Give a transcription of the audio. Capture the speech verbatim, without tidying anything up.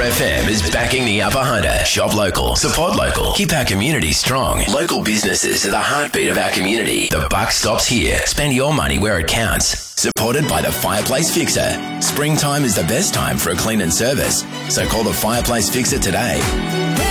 F M is backing the Upper Hunter. Shop local, support local, keep our community strong. Local businesses are the heartbeat of our community. The buck stops here. Spend your money where it counts. Supported by the Fireplace Fixer. Springtime is the best time for a clean and service. So call the Fireplace Fixer today.